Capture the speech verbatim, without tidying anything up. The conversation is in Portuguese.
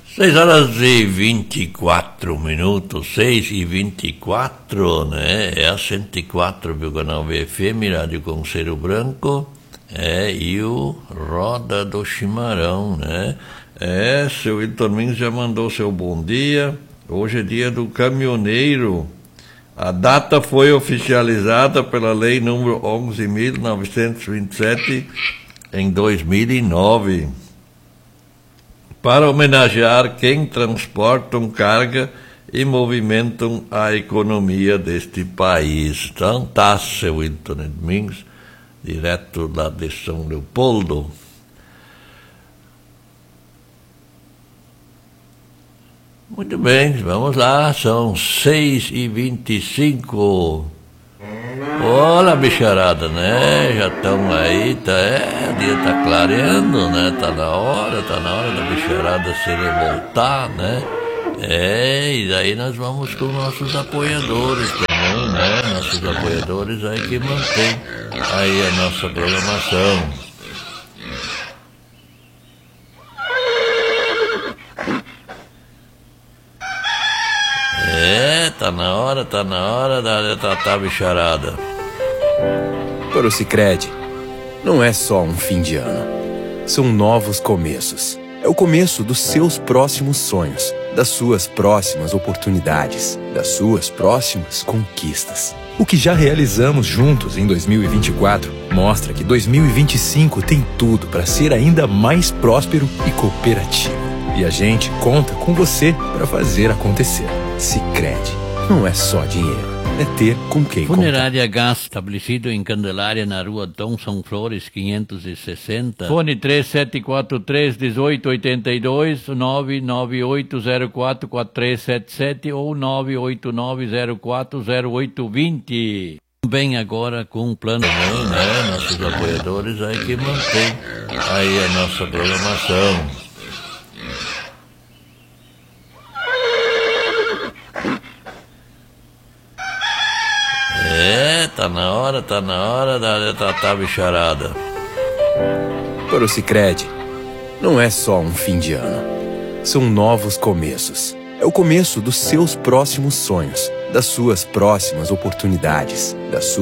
Seis horas e vinte e quatro minutos, seis e vinte e quatro, né? É a cento e quatro vírgula nove F M, Rádio Conselho Branco, é, e o Roda do Chimarrão, né? É, seu Wilton Mins já mandou seu bom dia. Hoje é dia do caminhoneiro. A data foi oficializada pela Lei número onze mil novecentos e vinte e sete em dois mil e nove. Para homenagear quem transportam carga e movimentam a economia deste país. Então tá, seu Wilton Domingos, direto lá de São Leopoldo. Muito bem, vamos lá, são seis e vinte e cinco. Olha, bicharada, né? Já estão aí, tá, é, o dia tá clareando, né? Tá na hora, tá na hora da bicharada se revoltar, né? É, e daí nós vamos com nossos apoiadores também, né? Nossos apoiadores aí que mantêm aí a nossa programação. É, tá na hora, tá na hora da tratar bicharada. Para o Sicredi, não é só um fim de ano. São novos começos. É o começo dos seus próximos sonhos, das suas próximas oportunidades, das suas próximas conquistas. O que já realizamos juntos em dois mil e vinte e quatro mostra que dois mil e vinte e cinco tem tudo para ser ainda mais próspero e cooperativo. E a gente conta com você para fazer acontecer. Sicredi, não é só dinheiro, é ter com quem contar. Funerária Gás, estabelecido em Candelária, na rua Dom São Flores, quinhentos e sessenta. Fone três sete quatro três, um oito oito dois, nove nove oito zero quatro quatro três sete sete ou nove oito nove zero quatro zero oito dois zero. Também agora com um plano, né? Nossos apoiadores aí que mantêm aí a nossa programação. É, tá na hora, tá na hora da tratar bicharada. Para o Sicredi, não é só um fim de ano. São novos começos. É o começo dos seus próximos sonhos, das suas próximas oportunidades, das suas